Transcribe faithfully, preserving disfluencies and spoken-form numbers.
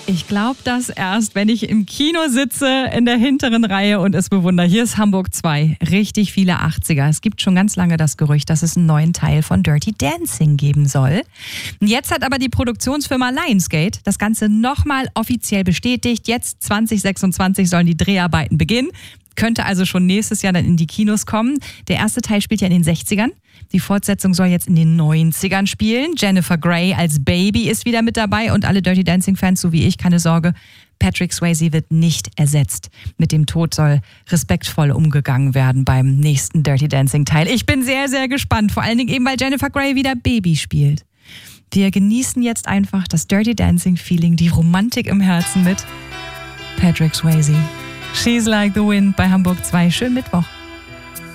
Ich glaube das erst, wenn ich im Kino sitze, in der hinteren Reihe und es bewundere. Hier ist Hamburg zwei, richtig viele achtziger. Es gibt schon ganz lange das Gerücht, dass es einen neuen Teil von Dirty Dancing geben soll. Jetzt hat aber die Produktionsfirma Lionsgate das Ganze nochmal offiziell bestätigt. Jetzt zwanzig sechsundzwanzig sollen die Dreharbeiten beginnen. Könnte also schon nächstes Jahr dann in die Kinos kommen. Der erste Teil spielt ja in den sechzigern. Die Fortsetzung soll jetzt in den neunzigern spielen. Jennifer Grey als Baby ist wieder mit dabei und alle Dirty Dancing-Fans, so wie ich, keine Sorge, Patrick Swayze wird nicht ersetzt. Mit dem Tod soll respektvoll umgegangen werden beim nächsten Dirty Dancing-Teil. Ich bin sehr, sehr gespannt, vor allen Dingen eben, weil Jennifer Grey wieder Baby spielt. Wir genießen jetzt einfach das Dirty Dancing-Feeling, die Romantik im Herzen mit Patrick Swayze. She's Like the Wind bei Hamburg zwei. Schönen Mittwoch.